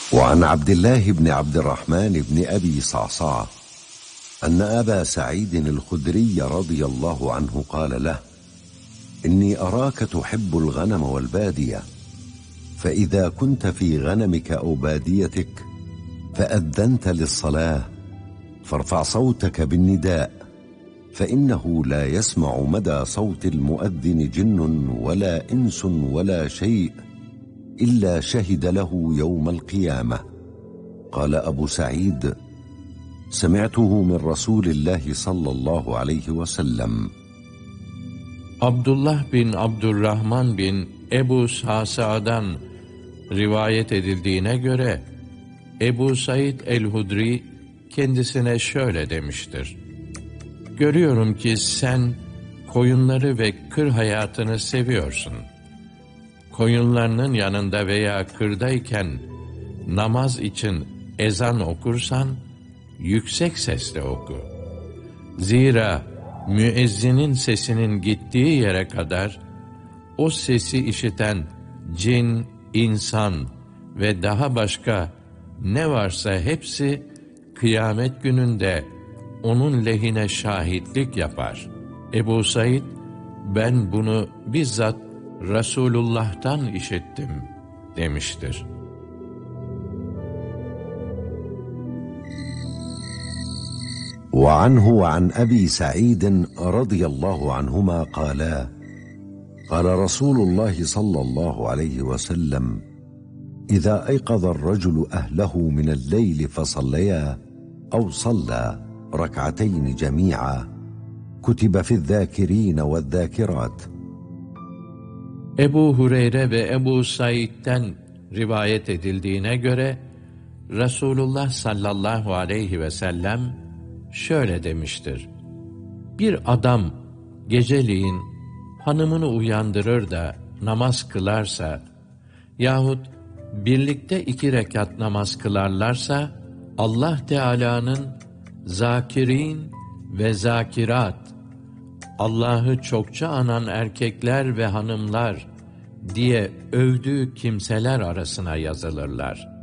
وعن عبد الله بن عبد الرحمن بن أبي صعصعة أن أبا سعيد الخدري رضي الله عنه قال له: إني أراك تحب الغنم والبادية، فإذا كنت في غنمك أو باديتك فأذنت للصلاة فارفع صوتك بالنداء، فإنه لا يسمع مدى صوت المؤذن جن ولا إنس ولا شيء إلا شهد له يوم القيامة. قال أبو سعيد: سمعته من رسول الله صلى الله عليه وسلم. Abdullah bin Abdurrahman bin Ebu Sa'sa'dan rivayet edildiğine göre Ebu Said el-Hudri kendisine şöyle demiştir: Görüyorum ki sen koyunları ve kır hayatını seviyorsun. Koyunlarının yanında veya kırdayken namaz için ezan okursan yüksek sesle oku. Zira müezzinin sesinin gittiği yere kadar o sesi işiten cin, insan ve daha başka ne varsa hepsi kıyamet gününde onun lehine şahitlik yapar. Ebu Said, ben bunu bizzat Resulullah'tan işittim demiştir. وعنه وعن أبي سعيد رضي الله عنهما قالا: قال رسول الله صلى الله عليه وسلم: إذا أيقظ الرجل أهله من الليل فصليا أو صلى ركعتين جميعا كتب في الذاكرين والذاكرات. Ebu Hureyre ve Ebu Said'den rivayet edildiğine göre Resulullah sallallahu aleyhi ve sellem şöyle demiştir: Bir adam geceliğin hanımını uyandırır da namaz kılarsa yahut birlikte 2 rekat namaz kılarlarsa Allah Teala'nın zakirin ve zakirat, Allah'ı çokça anan erkekler ve hanımlar diye övdüğü kimseler arasına yazılırlar.